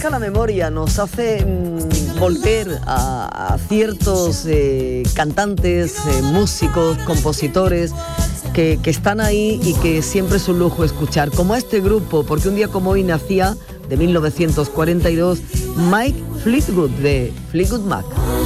la memoria, nos hace volver a ciertos cantantes, músicos, compositores que están ahí y que siempre es un lujo escuchar, como a este grupo, porque un día como hoy nacía, de 1942, Mike Fleetwood de Fleetwood Mac.